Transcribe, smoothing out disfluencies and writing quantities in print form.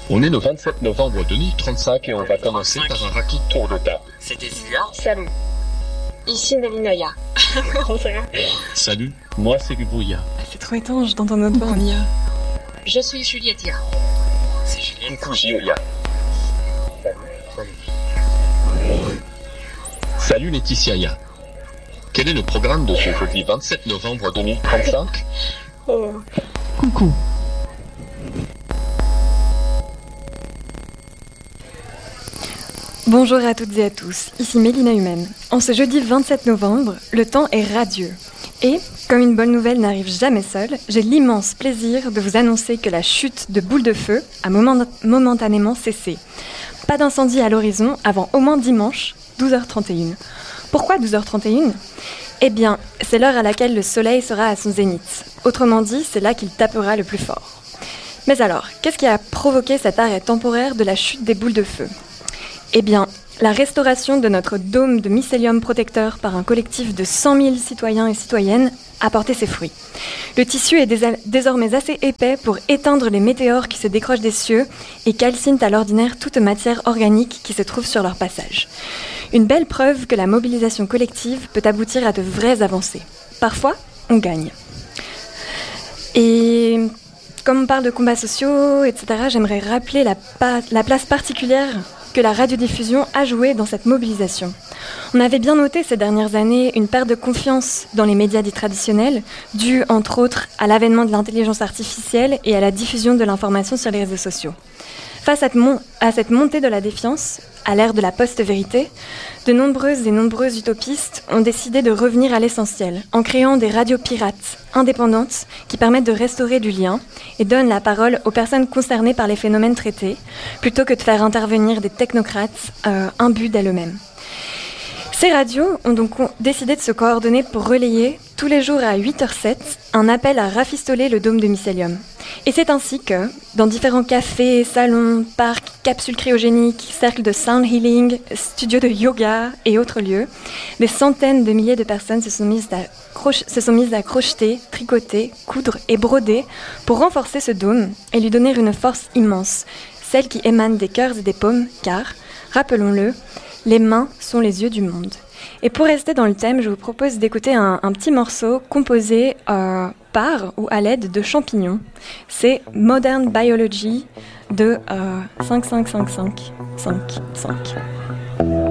On est le 27 novembre 2035 et on va commencer par un rapide tour de table. C'était Zia. Salut. Ici Nelinoya. Salut, moi c'est Rubouya. C'est trop étrange d'entendre notre voix en IA. Je suis Julietia. C'est Juliette. Coucou Gioia. Salut Laetitia Ya. Quel est le programme de ce jeudi 27 novembre 2035? Coucou. Bonjour à toutes et à tous, ici Mélina Humaine. En ce jeudi 27 novembre, le temps est radieux. Et, comme une bonne nouvelle n'arrive jamais seule, j'ai l'immense plaisir de vous annoncer que la chute de boules de feu a momentanément cessé. Pas d'incendie à l'horizon avant au moins dimanche, 12h31. Pourquoi 12h31 ? Eh bien, c'est l'heure à laquelle le soleil sera à son zénith. Autrement dit, c'est là qu'il tapera le plus fort. Mais alors, qu'est-ce qui a provoqué cet arrêt temporaire de la chute des boules de feu ? Eh bien, la restauration de notre dôme de mycélium protecteur par un collectif de 100 000 citoyens et citoyennes a porté ses fruits. Le tissu est désormais assez épais pour éteindre les météores qui se décrochent des cieux et calcinent à l'ordinaire toute matière organique qui se trouve sur leur passage. Une belle preuve que la mobilisation collective peut aboutir à de vraies avancées. Parfois, on gagne. Et comme on parle de combats sociaux, etc., j'aimerais rappeler la place particulière que la radiodiffusion a joué dans cette mobilisation. On avait bien noté ces dernières années une perte de confiance dans les médias dits traditionnels, due entre autres à l'avènement de l'intelligence artificielle et à la diffusion de l'information sur les réseaux sociaux. Face à cette montée de la défiance, à l'ère de la post-vérité, de nombreuses et nombreux utopistes ont décidé de revenir à l'essentiel, en créant des radios pirates, indépendantes, qui permettent de restaurer du lien et donnent la parole aux personnes concernées par les phénomènes traités, plutôt que de faire intervenir des technocrates imbus d'elles-mêmes. Ces radios ont donc décidé de se coordonner pour relayer, tous les jours à 8h07, un appel à rafistoler le dôme de mycélium. Et c'est ainsi que, dans différents cafés, salons, parcs, capsules cryogéniques, cercles de sound healing, studios de yoga et autres lieux, des centaines de milliers de personnes se sont mises à crocheter, tricoter, coudre et broder pour renforcer ce dôme et lui donner une force immense, celle qui émane des cœurs et des paumes, car, rappelons-le, les mains sont les yeux du monde. Et pour rester dans le thème, je vous propose d'écouter un petit morceau composé par ou à l'aide de champignons. C'est Modern Biology de 555555.